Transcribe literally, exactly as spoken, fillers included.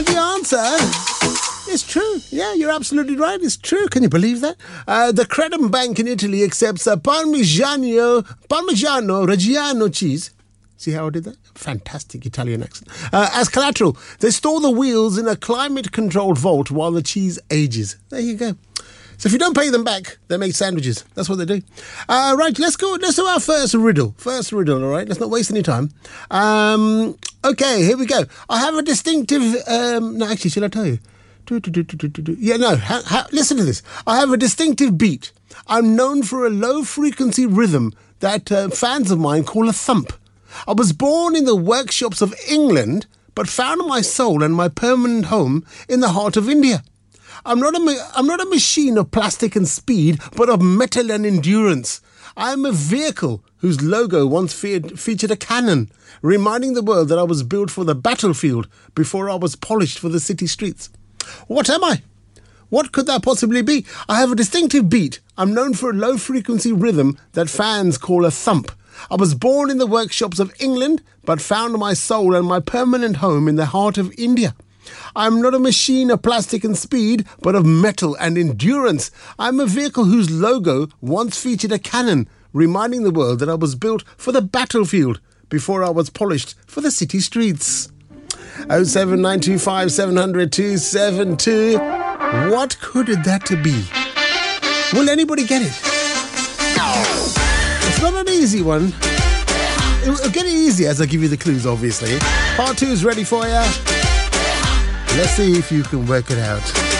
The answer is true. Yeah, you're absolutely right. It's true. Can you believe that? Uh, the Credem Bank in Italy accepts a Parmigiano, Parmigiano Reggiano cheese. See how I did that? Fantastic Italian accent. Uh, as collateral, they store the wheels in a climate-controlled vault while the cheese ages. There you go. So if you don't pay them back, they make sandwiches. That's what they do. Uh, right, let's go. Let's do our first riddle. First riddle, all right? Let's not waste any time. Um, okay, here we go. I have a distinctive... Um, no, actually, should I tell you? Do, do, do, do, do, do. Yeah, no. Ha, ha, listen to this. I have a distinctive beat. I'm known for a low-frequency rhythm that uh, fans of mine call a thump. I was born in the workshops of England, but found my soul and my permanent home in the heart of India. I'm not a ma- I'm not a machine of plastic and speed, but of metal and endurance. I am a vehicle whose logo once fe- featured a cannon, reminding the world that I was built for the battlefield before I was polished for the city streets. What am I? What could that possibly be? I have a distinctive beat. I'm known for a low-frequency rhythm that fans call a thump. I was born in the workshops of England, but found my soul and my permanent home in the heart of India. I am not a machine of plastic and speed, but of metal and endurance. I am a vehicle whose logo once featured a cannon, reminding the world that I was built for the battlefield before I was polished for the city streets. oh seven nine two five seven zero zero two seven two. What could that be? Will anybody get it? It's not an easy one. It'll get easier as I give you the clues, obviously. Part two is ready for you. Let's see if you can work it out.